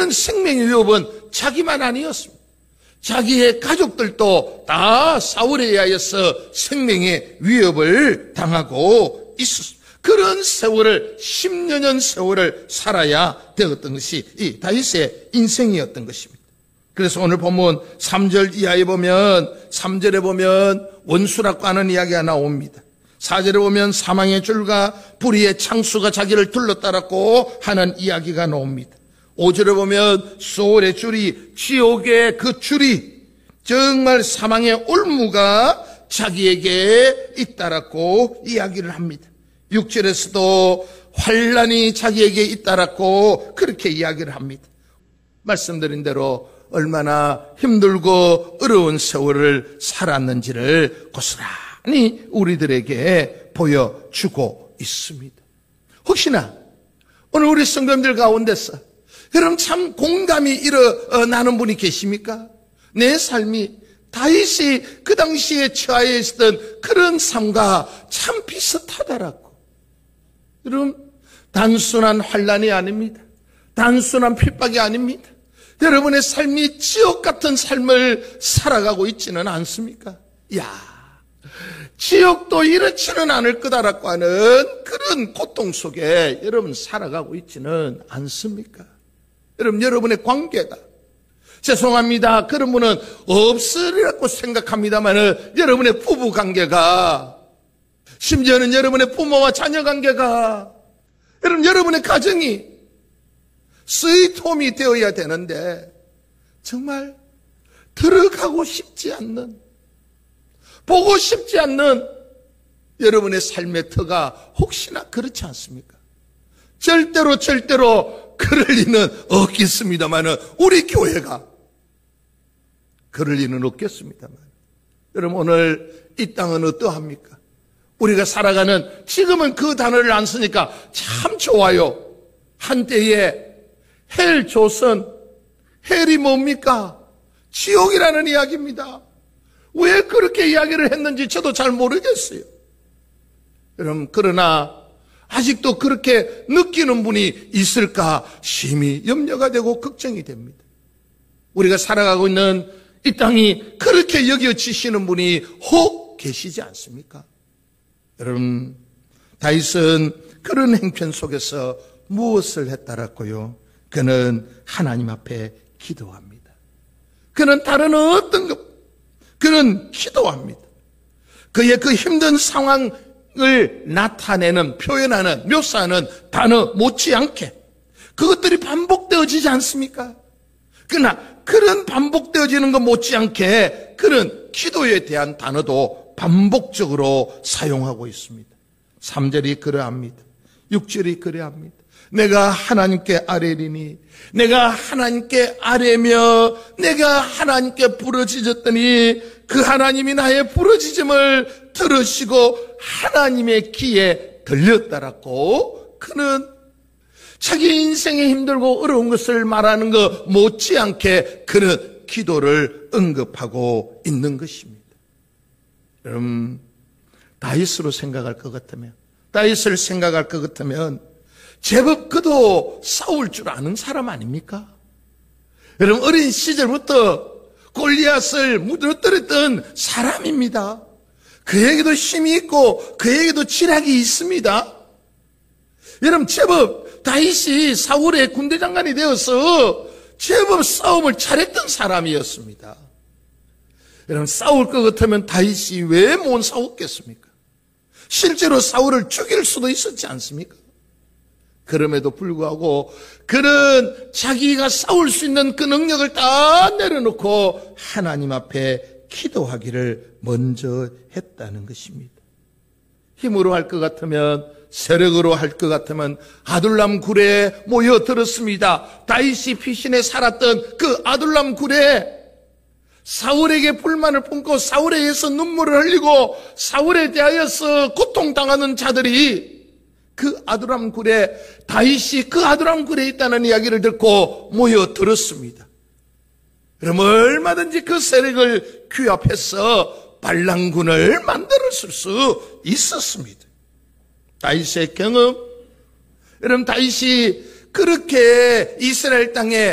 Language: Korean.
그런 생명의 위협은 자기만 아니었습니다. 자기의 가족들도 다 사울에 의하여서 생명의 위협을 당하고 있었습니다. 그런 세월을 10여 년 세월을 살아야 되었던 것이 이 다윗의 인생이었던 것입니다. 그래서 오늘 본문 3절 이하에 보면 3절에 보면 원수라고 하는 이야기가 나옵니다. 4절에 보면 사망의 줄과 불의의 창수가 자기를 둘러따랐고 하는 이야기가 나옵니다. 5절에 보면 소울의 줄이, 지옥의 그 줄이, 정말 사망의 올무가 자기에게 잇따랐고 이야기를 합니다. 6절에서도 환난이 자기에게 잇따랐고 그렇게 이야기를 합니다. 말씀드린 대로 얼마나 힘들고 어려운 세월을 살았는지를 고스란히 우리들에게 보여주고 있습니다. 혹시나 오늘 우리 성도님들 가운데서 여러분 참 공감이 일어나는 분이 계십니까? 내 삶이 다윗이 그 당시에 처하에 있었던 그런 삶과 참 비슷하다라고. 여러분 단순한 환난이 아닙니다. 단순한 핍박이 아닙니다. 여러분의 삶이 지옥 같은 삶을 살아가고 있지는 않습니까? 지옥도 이렇지는 않을 거다라고 하는 그런 고통 속에 여러분 살아가고 있지는 않습니까? 여러분의 관계가, 죄송합니다, 그런 분은 없으리라고 생각합니다만 여러분의 부부 관계가, 심지어는 여러분의 부모와 자녀 관계가, 여러분의 가정이 스위트홈이 되어야 되는데 정말 들어가고 싶지 않는, 보고 싶지 않는 여러분의 삶의 터가 혹시나 그렇지 않습니까? 절대로 그럴 리는 없겠습니다만 우리 교회가 그럴 리는 없겠습니다만 여러분 오늘 이 땅은 어떠합니까? 우리가 살아가는, 지금은 그 단어를 안 쓰니까 참 좋아요. 한때에 헬 조선, 헬이 뭡니까? 지옥이라는 이야기입니다. 왜 그렇게 이야기를 했는지 저도 잘 모르겠어요. 여러분 그러나 아직도 그렇게 느끼는 분이 있을까 심히 염려가 되고 걱정이 됩니다. 우리가 살아가고 있는 이 땅이 그렇게 여겨지시는 분이 혹 계시지 않습니까? 여러분 다윗은 그런 행편 속에서 무엇을 했다라고요? 그는 하나님 앞에 기도합니다. 그는 다른 어떤 것, 그는 기도합니다. 그의 그 힘든 상황을 나타내는, 표현하는, 묘사하는 단어 못지않게 그것들이 반복되어지지 않습니까? 그러나 그런 반복되어지는 것 못지않게 그런 기도에 대한 단어도 반복적으로 사용하고 있습니다. 3절이 그러합니다. 6절이 그러합니다. 내가 하나님께 아뢰리니, 내가 하나님께 아뢰며 내가 하나님께 부르짖었더니 그 하나님이 나의 부르짖음을 들으시고 하나님의 귀에 들렸다라고. 그는 자기 인생에 힘들고 어려운 것을 말하는 것 못지않게 그는 기도를 언급하고 있는 것입니다. 여러분 다윗으로 생각할 것 같으면, 다윗을 생각할 것 같으면 제법 그도 싸울 줄 아는 사람 아닙니까? 여러분 어린 시절부터 골리앗을 무너뜨렸던 사람입니다. 그에게도 힘이 있고 그에게도 지략이 있습니다. 여러분 제법 다윗이 사울의 군대 장관이 되어서 제법 싸움을 잘했던 사람이었습니다. 여러분 싸울 것 같으면 다윗이 왜 못 싸웠겠습니까? 실제로 사울을 죽일 수도 있었지 않습니까? 그럼에도 불구하고 그는 자기가 싸울 수 있는 그 능력을 다 내려놓고 하나님 앞에 기도하기를 먼저 했다는 것입니다. 힘으로 할 것 같으면, 세력으로 할 것 같으면 아둘람 굴에 모여들었습니다. 다윗이 피신에 살았던 그 아둘람 굴에 사울에게 불만을 품고 사울에 의해서 눈물을 흘리고 사울에 대하여서 고통당하는 자들이 그 아둘람 굴에, 다윗이 그 아둘람 굴에 있다는 이야기를 듣고 모여들었습니다. 그럼 얼마든지 그 세력을 규합해서 반란군을 만들었을 수 있었습니다. 다윗의 경험, 여러분 다윗이 그렇게 이스라엘 땅에